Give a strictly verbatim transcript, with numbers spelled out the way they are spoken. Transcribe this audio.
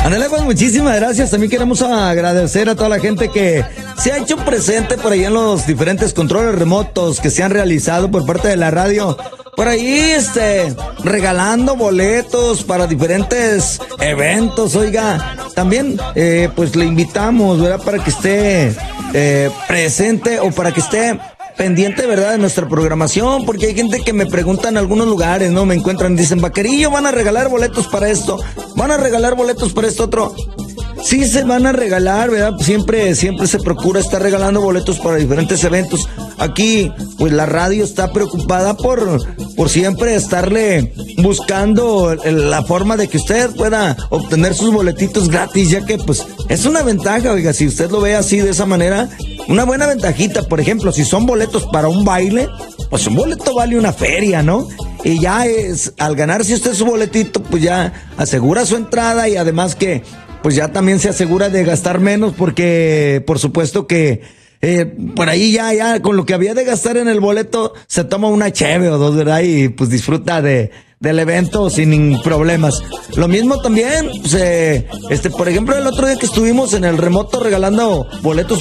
Ándale, pues muchísimas gracias. También queremos agradecer a toda la gente que se ha hecho presente por ahí en los diferentes controles remotos que se han realizado por parte de la radio. Por ahí, este, regalando boletos para diferentes eventos, oiga. También, eh, pues le invitamos, ¿verdad? Para que esté eh, presente o para que esté pendiente, ¿verdad? De nuestra programación, porque hay gente que me pregunta en algunos lugares, ¿no? Me encuentran y dicen, Vaquerillo, ¿van a regalar boletos para esto? ¿Van a regalar boletos para esto otro? Sí se van a regalar, ¿verdad? Siempre, siempre se procura estar regalando boletos para diferentes eventos. Aquí, pues la radio está preocupada por, por siempre estarle buscando la forma de que usted pueda obtener sus boletitos gratis, ya que pues es una ventaja, oiga, si usted lo ve así de esa manera, una buena ventajita. Por ejemplo, si son boletos para un baile, pues un boleto vale una feria, ¿no? Y ya es, al ganarse usted su boletito, pues ya asegura su entrada y además que pues ya también se asegura de gastar menos porque, por supuesto que eh, por ahí ya, ya, con lo que había de gastar en el boleto, se toma una cheve o dos, ¿verdad? Y pues disfruta de, del evento sin problemas. Lo mismo también, pues, eh, este, por ejemplo, el otro día que estuvimos en el remoto regalando boletos